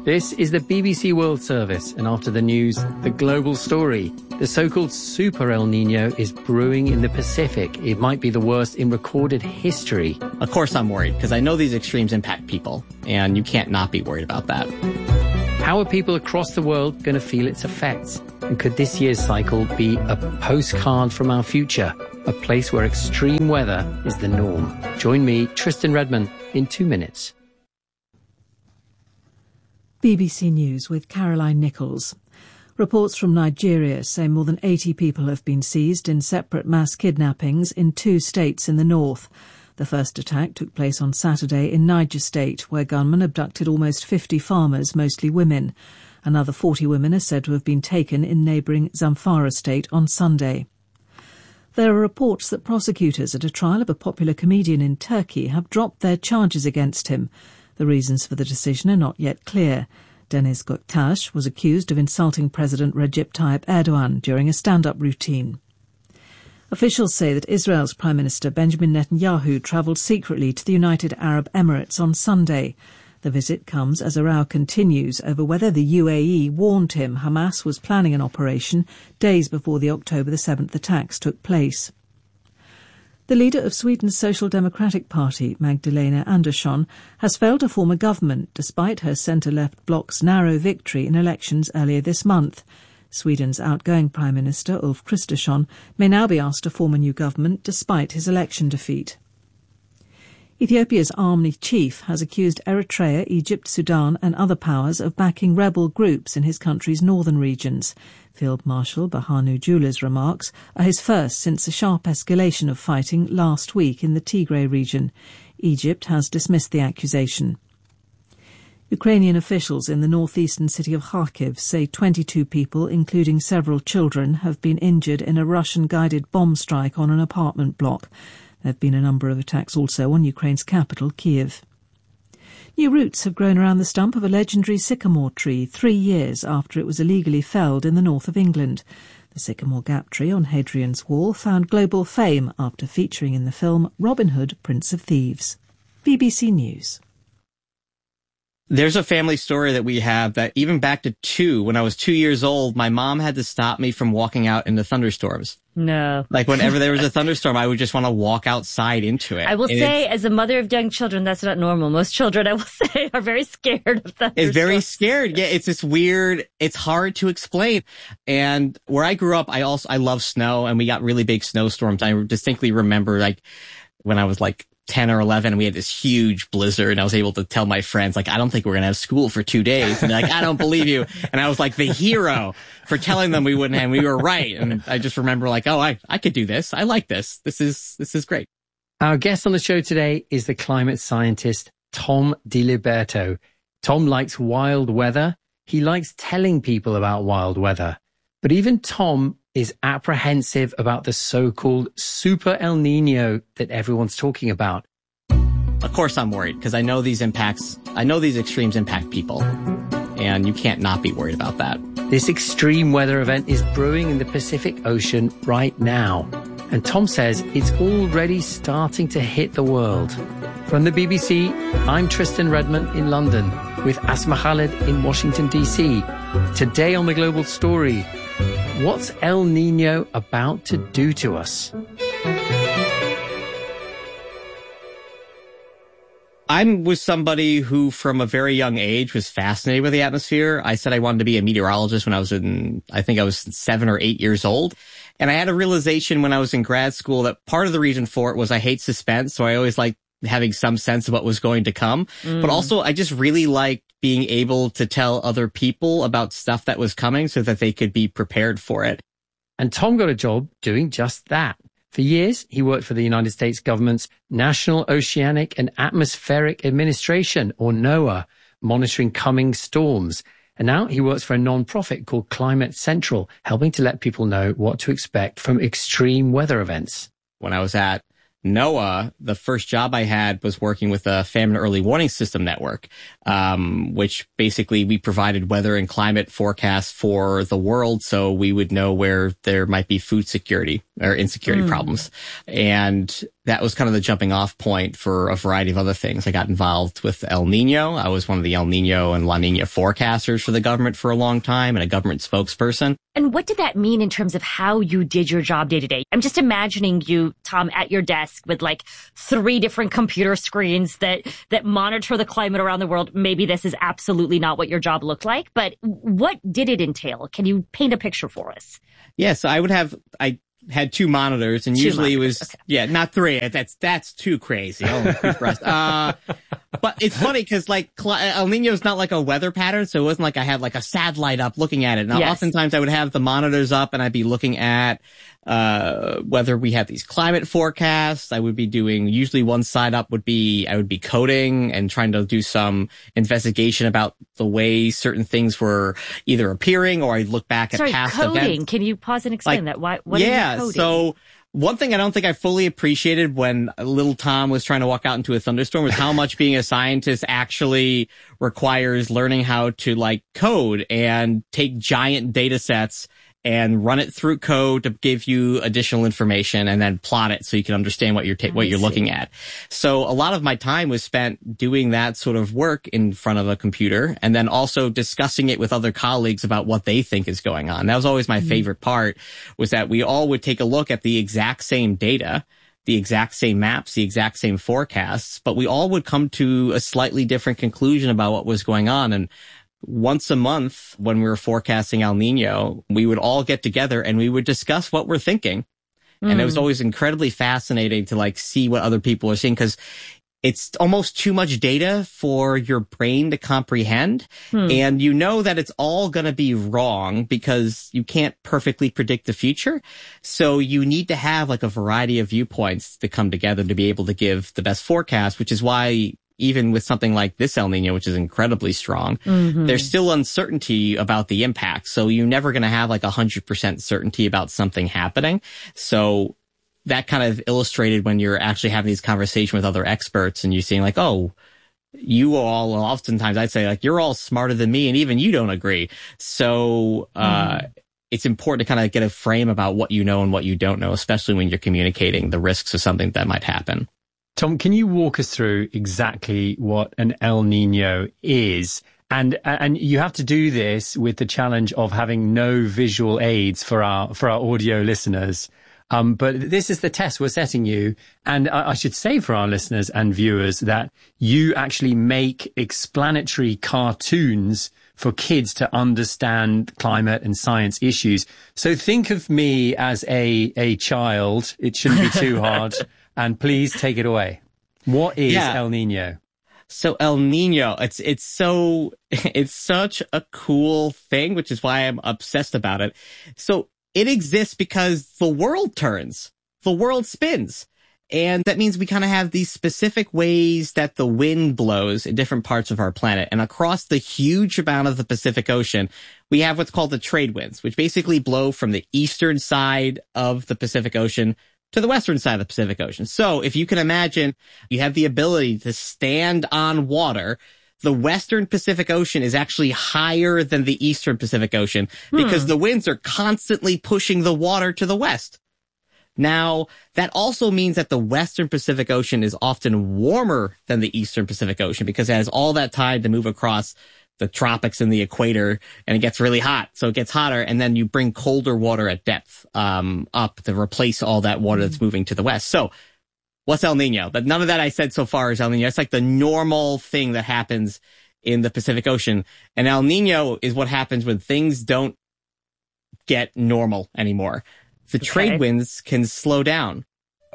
This is the BBC World Service, and after the news, the global story. The so-called Super El Niño is brewing in the Pacific. It might be the worst in recorded history. Of course I'm worried, because I know these extremes impact people, and you can't not be worried about that. How are people across the world going to feel its effects? And could this year's cycle be a postcard from our future? A place where extreme weather is the norm. Join me, Tristan Redman, in 2 minutes. BBC News with Caroline Nichols. Reports from Nigeria say more than 80 people have been seized in separate mass kidnappings in 2 states in the north. The first attack took place on Saturday in Niger State, where gunmen abducted almost 50 farmers, mostly women. Another 40 women are said to have been taken in neighbouring Zamfara State on Sunday. There are reports that prosecutors at a trial of a popular comedian in Turkey have dropped their charges against him. The reasons for the decision are not yet clear. Deniz Göktaş was accused of insulting President Recep Tayyip Erdogan during a stand-up routine. Officials say that Israel's Prime Minister Benjamin Netanyahu travelled secretly to the United Arab Emirates on Sunday. The visit comes as a row continues over whether the UAE warned him Hamas was planning an operation days before the October the 7th attacks took place. The leader of Sweden's Social Democratic Party, Magdalena Andersson, has failed to form a government despite her centre-left bloc's narrow victory in elections earlier this month. Sweden's outgoing Prime Minister, Ulf Kristersson, may now be asked to form a new government despite his election defeat. Ethiopia's army chief has accused Eritrea, Egypt, Sudan and other powers of backing rebel groups in his country's northern regions. Field Marshal Birhanu Jula's remarks are his first since a sharp escalation of fighting last week in the Tigray region. Egypt has dismissed the accusation. Ukrainian officials in the northeastern city of Kharkiv say 22 people, including several children, have been injured in a Russian-guided bomb strike on an apartment block. There have been a number of attacks also on Ukraine's capital, Kyiv. New roots have grown around the stump of a legendary sycamore tree 3 years after it was illegally felled in the north of England. The sycamore gap tree on Hadrian's Wall found global fame after featuring in the film Robin Hood, Prince of Thieves. BBC News. There's a family story that we have that even back to when I was 2 years old, my mom had to stop me from walking out into thunderstorms. No. Like whenever there was a thunderstorm, I would just want to walk outside into it. I will say, as a mother of young children, that's not normal. Most children, I will say, are very scared of thunderstorms. It's very scared. Yeah, it's this weird, it's hard to explain. And where I grew up, I love snow, and we got really big snowstorms. I distinctly remember like when I was like 10 or 11, and we had this huge blizzard, and I was able to tell my friends, like, I don't think we're going to have school for 2 days. And they're like, I don't believe you. And I was like the hero for telling them we wouldn't have, and we were right. And I just remember like, oh, I could do this. I like this. This is great. Our guest on the show today is the climate scientist, Tom DiLiberto. Tom likes wild weather. He likes telling people about wild weather. But even Tom is apprehensive about the so-called Super El Niño that everyone's talking about. Of course I'm worried, because I know these extremes impact people, and you can't not be worried about that. This extreme weather event is brewing in the Pacific Ocean right now. And Tom says it's already starting to hit the world. From the BBC, I'm Tristan Redman in London with Asma Khalid in Washington, D.C. Today on The Global Story, what's El Niño about to do to us? I was somebody who, from a very young age, was fascinated with the atmosphere. I said I wanted to be a meteorologist when I was I think I was 7 or 8 years old. And I had a realization when I was in grad school that part of the reason for it was I hate suspense. So I always liked having some sense of what was going to come. But also I just really liked being able to tell other people about stuff that was coming so that they could be prepared for it. And Tom got a job doing just that. For years, he worked for the United States government's National Oceanic and Atmospheric Administration, or NOAA, monitoring coming storms. And now he works for a non-profit called Climate Central, helping to let people know what to expect from extreme weather events. When I was at NOAA, the first job I had was working with a famine early warning system network, which basically we provided weather and climate forecasts for the world so we would know where there might be food security or insecurity problems. And that was kind of the jumping off point for a variety of other things. I got involved with El Nino. I was one of the El Nino and La Nina forecasters for the government for a long time and a government spokesperson. And what did that mean in terms of how you did your job day to day? I'm just imagining you, Tom, at your desk with like 3 different computer screens that monitor the climate around the world. Maybe this is absolutely not what your job looked like, but what did it entail? Can you paint a picture for us? Yeah, so I had 2 monitors, and usually it was, not 3. That's too crazy. But it's funny because like El Nino is not like a weather pattern, so it wasn't like I had like a satellite up looking at it. Now, oftentimes I would have the monitors up and I'd be looking at whether we had these climate forecasts. I would be doing, usually one side up would be, I would be coding and trying to do some investigation about the way certain things were either appearing, or I'd look back at past coding. events. Can you pause and explain that? What are you coding? So one thing I don't think I fully appreciated when little Tom was trying to walk out into a thunderstorm was how much being a scientist actually requires learning how to like code and take giant data sets and run it through code to give you additional information and then plot it so you can understand what you're looking at. So a lot of my time was spent doing that sort of work in front of a computer and then also discussing it with other colleagues about what they think is going on. That was always my favorite part, was that we all would take a look at the exact same data, the exact same maps, the exact same forecasts, but we all would come to a slightly different conclusion about what was going on. And once a month, when we were forecasting El Nino, we would all get together and we would discuss what we're thinking. And it was always incredibly fascinating to like see what other people are seeing, because it's almost too much data for your brain to comprehend. And you know that it's all going to be wrong because you can't perfectly predict the future. So you need to have like a variety of viewpoints to come together to be able to give the best forecast, which is why even with something like this El Nino, which is incredibly strong, there's still uncertainty about the impact. So you're never going to have like 100% certainty about something happening. So that kind of illustrated when you're actually having these conversations with other experts and you're seeing like, oh, you all, oftentimes I'd say like, you're all smarter than me and even you don't agree. So, it's important to kind of get a frame about what you know and what you don't know, especially when you're communicating the risks of something that might happen. Tom, can you walk us through exactly what an El Nino is? And you have to do this with the challenge of having no visual aids for our audio listeners. But this is the test we're setting you. And I should say for our listeners and viewers that you actually make explanatory cartoons for kids to understand climate and science issues. So think of me as a child. It shouldn't be too hard. And please take it away. What is El Nino? So El Nino, it's such a cool thing, which is why I'm obsessed about it. So it exists because the world turns, the world spins. And that means we kind of have these specific ways that the wind blows in different parts of our planet. And across the huge amount of the Pacific Ocean, we have what's called the trade winds, which basically blow from the eastern side of the Pacific Ocean to the western side of the Pacific Ocean. So if you can imagine, you have the ability to stand on water. The western Pacific Ocean is actually higher than the eastern Pacific Ocean because the winds are constantly pushing the water to the west. Now, that also means that the western Pacific Ocean is often warmer than the eastern Pacific Ocean because it has all that time to move across the tropics and the equator, and it gets really hot. So it gets hotter, and then you bring colder water at depth up to replace all that water that's moving to the west. So what's El Nino? But none of that I said so far is El Nino. It's like the normal thing that happens in the Pacific Ocean. And El Nino is what happens when things don't get normal anymore. The trade winds can slow down.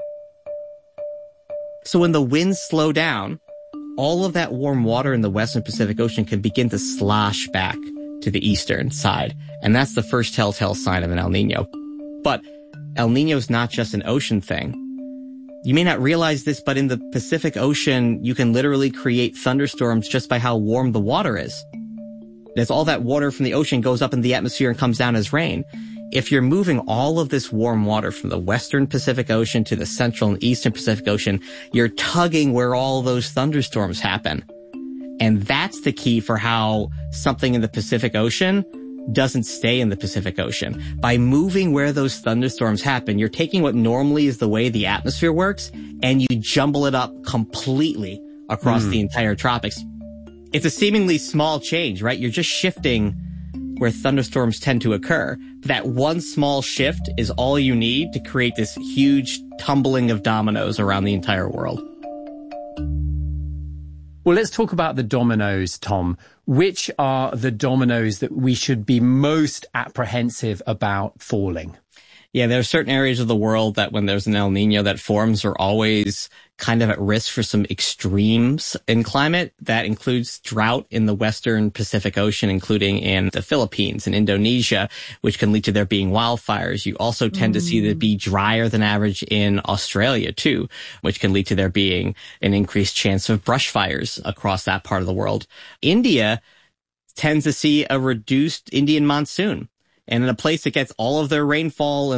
So when the winds slow down, all of that warm water in the western Pacific Ocean can begin to slosh back to the eastern side. And that's the first telltale sign of an El Nino. But El Nino is not just an ocean thing. You may not realize this, but in the Pacific Ocean, you can literally create thunderstorms just by how warm the water is. As all that water from the ocean goes up in the atmosphere and comes down as rain. If you're moving all of this warm water from the western Pacific Ocean to the central and eastern Pacific Ocean, you're tugging where all those thunderstorms happen. And that's the key for how something in the Pacific Ocean doesn't stay in the Pacific Ocean. By moving where those thunderstorms happen, you're taking what normally is the way the atmosphere works, and you jumble it up completely across the entire tropics. It's a seemingly small change, right? You're just shifting where thunderstorms tend to occur. That one small shift is all you need to create this huge tumbling of dominoes around the entire world. Well, let's talk about the dominoes, Tom. Which are the dominoes that we should be most apprehensive about falling? Yeah, there are certain areas of the world that when there's an El Nino that forms are always kind of at risk for some extremes in climate. That includes drought in the western Pacific Ocean, including in the Philippines and Indonesia, which can lead to there being wildfires. You also tend to see it be drier than average in Australia too, which can lead to there being an increased chance of brush fires across that part of the world. India tends to see a reduced Indian monsoon. And in a place that gets all of their rainfall